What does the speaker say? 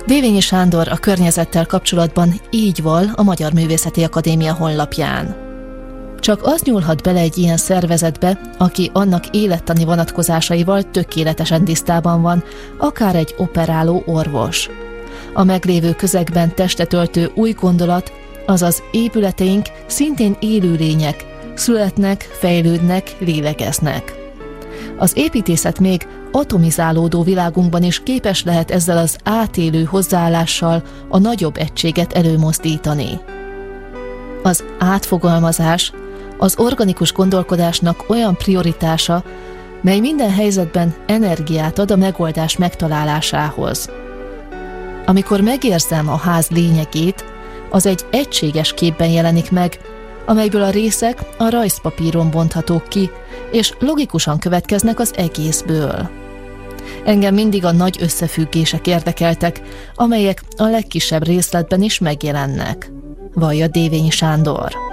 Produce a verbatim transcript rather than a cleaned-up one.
Dévényi Sándor a környezettel kapcsolatban így val a Magyar Művészeti Akadémia honlapján. Csak az nyúlhat bele egy ilyen szervezetbe, aki annak élettani vonatkozásaival tökéletesen tisztában van, akár egy operáló orvos. A meglévő közegben testet öltő új gondolat, azaz épületeink szintén élőlények, születnek, fejlődnek, lélegeznek. Az építészet még atomizálódó világunkban is képes lehet ezzel az átélő hozzáállással a nagyobb egységet előmozdítani. Az átfogalmazás az organikus gondolkodásnak olyan prioritása, mely minden helyzetben energiát ad a megoldás megtalálásához. Amikor megérzem a ház lényegét, az egy egységes képben jelenik meg, amelyből a részek a rajzpapíron bonthatók ki, és logikusan következnek az egészből. Engem mindig a nagy összefüggések érdekeltek, amelyek a legkisebb részletben is megjelennek, vallja Dévényi Sándor.